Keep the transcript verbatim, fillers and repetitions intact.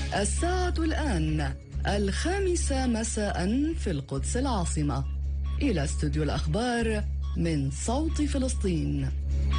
الساعة الآن الخامسة مساء في القدس العاصمة. إلى استوديو الأخبار من صوت فلسطين.